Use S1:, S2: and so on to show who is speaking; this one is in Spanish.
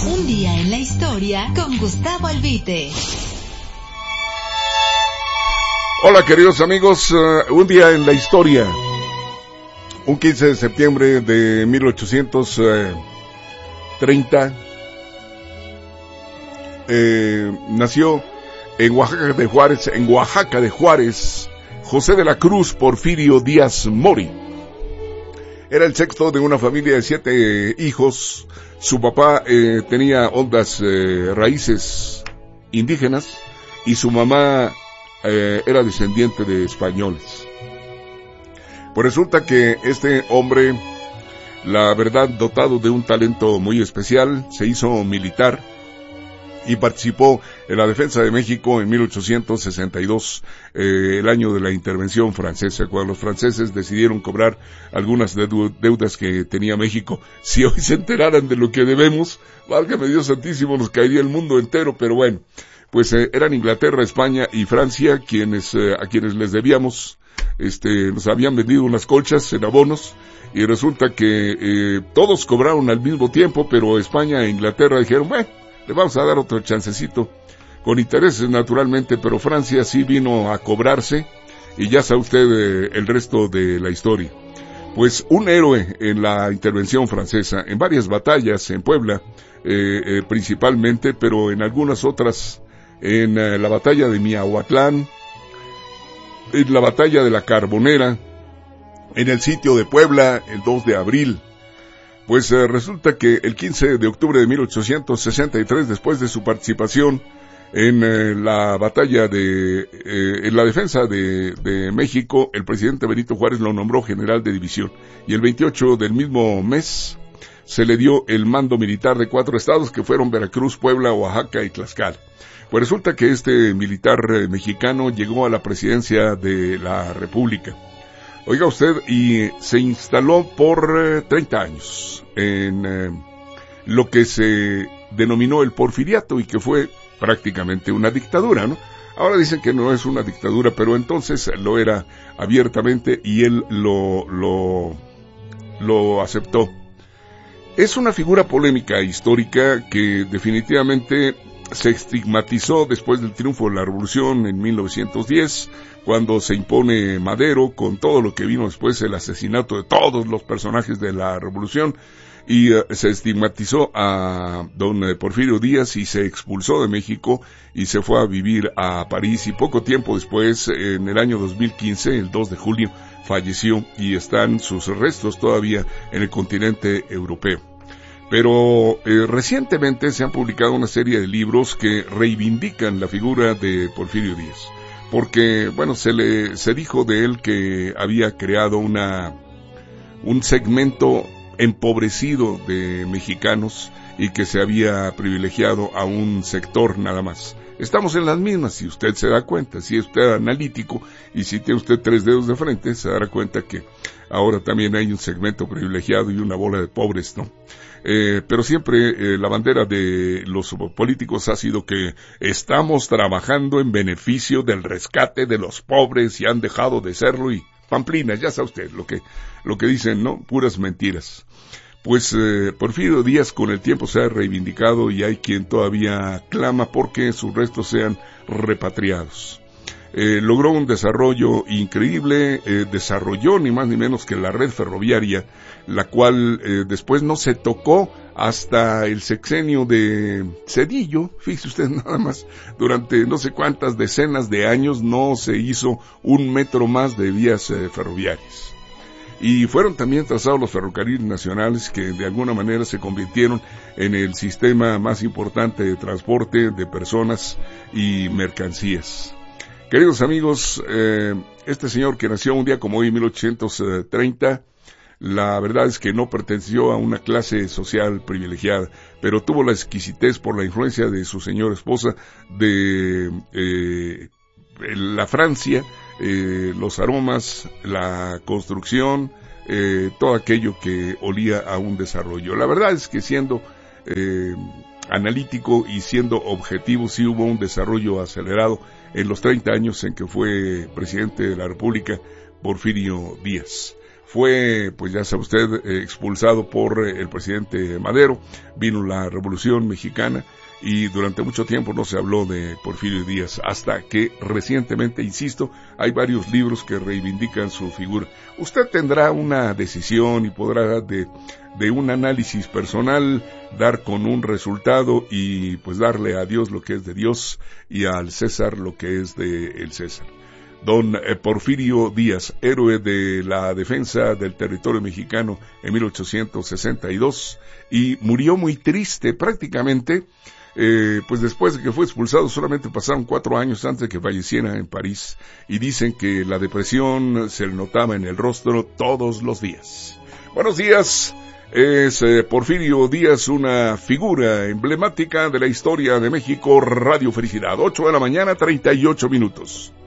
S1: Un día en la historia con Gustavo Albite.
S2: Hola queridos amigos, un día en la historia. Un 15 de septiembre de 1830 nació en Oaxaca de Juárez, José de la Cruz Porfirio Díaz Mori. Era el sexto de una familia de 7 hijos. Su papá tenía hondas raíces indígenas y su mamá era descendiente de españoles. Pues resulta que este hombre, la verdad, dotado de un talento muy especial, se hizo militar y participó en la defensa de México en 1862, el año de la intervención francesa, cuando los franceses decidieron cobrar algunas deudas que tenía México. Si hoy se enteraran de lo que debemos, válgame Dios santísimo, nos caería el mundo entero, pero bueno, pues eran Inglaterra, España y Francia a quienes les debíamos. Nos habían vendido unas colchas en abonos y resulta que todos cobraron al mismo tiempo, pero España e Inglaterra dijeron, bueno, le vamos a dar otro chancecito, con intereses naturalmente, pero Francia sí vino a cobrarse y ya sabe usted el resto de la historia. Pues un héroe en la intervención francesa, en varias batallas en Puebla principalmente, pero en algunas otras, en la batalla de Miahuatlán, en la batalla de la Carbonera, en el sitio de Puebla el 2 de abril. Pues resulta que el 15 de octubre de 1863, después de su participación en la batalla en la defensa de México, el presidente Benito Juárez lo nombró general de división. Y el 28 del mismo mes se le dio el mando militar de 4 estados que fueron Veracruz, Puebla, Oaxaca y Tlaxcala. Pues resulta que este militar mexicano llegó a la presidencia de la República. Oiga usted, y se instaló por 30 años en lo que se denominó el porfiriato y que fue prácticamente una dictadura, ¿no? Ahora dicen que no es una dictadura, pero entonces lo era abiertamente y él lo aceptó. Es una figura polémica e histórica que definitivamente se estigmatizó después del triunfo de la Revolución en 1910, cuando se impone Madero, con todo lo que vino después, el asesinato de todos los personajes de la Revolución, y se estigmatizó a don Porfirio Díaz y se expulsó de México y se fue a vivir a París, y poco tiempo después, en el año 2015, el 2 de julio, falleció y están sus restos todavía en el continente europeo. Pero recientemente se han publicado una serie de libros que reivindican la figura de Porfirio Díaz, porque, bueno, se dijo de él que había creado un segmento empobrecido de mexicanos y que se había privilegiado a un sector nada más. Estamos en las mismas, si usted se da cuenta, si es usted analítico y si tiene usted 3 dedos de frente, se dará cuenta que ahora también hay un segmento privilegiado y una bola de pobres, ¿no? Pero siempre la bandera de los políticos ha sido que estamos trabajando en beneficio del rescate de los pobres y han dejado de serlo, y pamplinas, ya sabe usted lo que dicen, ¿no? Puras mentiras. Pues Porfirio Díaz con el tiempo se ha reivindicado y hay quien todavía clama porque sus restos sean repatriados. Logró un desarrollo increíble, desarrolló ni más ni menos que la red ferroviaria, la cual después no se tocó hasta el sexenio de Zedillo. Fíjese usted nada más, durante no sé cuántas decenas de años no se hizo un metro más de vías ferroviarias. Y fueron también trazados los ferrocarriles nacionales que de alguna manera se convirtieron en el sistema más importante de transporte de personas y mercancías. Queridos amigos, este señor que nació un día como hoy, en 1830, la verdad es que no perteneció a una clase social privilegiada, pero tuvo la exquisitez por la influencia de su señora esposa de la Francia, los aromas, la construcción, todo aquello que olía a un desarrollo. La verdad es que siendo analítico y siendo objetivo, sí hubo un desarrollo acelerado en los 30 años en que fue presidente de la República Porfirio Díaz. fue, pues ya sabe usted, expulsado por el presidente Madero. Vino la Revolución Mexicana y durante mucho tiempo no se habló de Porfirio Díaz, hasta que recientemente, insisto, hay varios libros que reivindican su figura. Usted tendrá una decisión y podrá de un análisis personal dar con un resultado y pues darle a Dios lo que es de Dios y al César lo que es de el César. Don Porfirio Díaz, héroe de la defensa del territorio mexicano en 1862, y murió muy triste prácticamente, pues después de que fue expulsado. Solamente pasaron 4 años antes de que falleciera en París, y dicen que la depresión se le notaba en el rostro todos los días. Buenos días. Es Porfirio Díaz, una figura emblemática de la historia de México. Radio Felicidad, 8 de la mañana, 38 minutos.